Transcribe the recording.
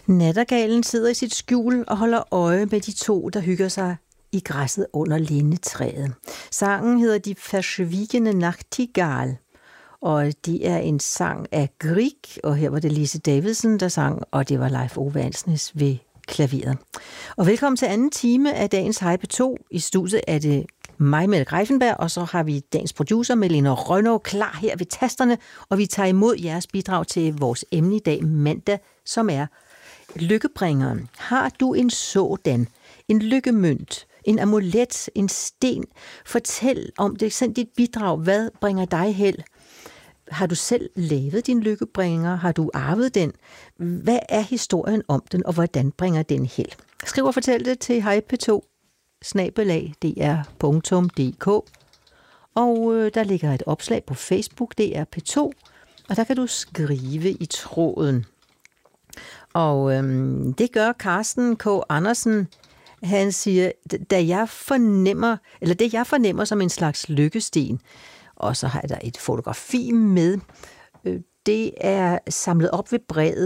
Nattergalen sidder i sit skjul og holder øje med de to, der hygger sig i græsset under lindetræet. Sangen hedder Die verschwiegene Nachtigall, og det er en sang af Grieg, og her var det Lise Davidsen, der sang, og det var Leif Ove Andsnes ved klaveret. Og velkommen til anden time af dagens Hej P2. I studiet er det mig, Mette Greifenberg, og så har vi dagens producer, Melina Rønnow, klar her ved tasterne, og vi tager imod jeres bidrag til vores emne i dag, mandag, som er lykkebringeren. Har du en sådan, en lykkemønt, en amulet, en sten? Fortæl om det. Send dit bidrag. Hvad bringer dig held? Har du selv lavet din lykkebringer? Har du arvet den? Hvad er historien om den, og hvordan bringer den held? Skriv og fortæl det til hejp2@dr.dk. Og der ligger et opslag på Facebook, det er P2, og der kan du skrive i tråden. Og det gør Carsten K. Andersen. Han siger, det jeg fornemmer som en slags lykkesten, og så har jeg der et fotografi med, det er samlet op ved brevet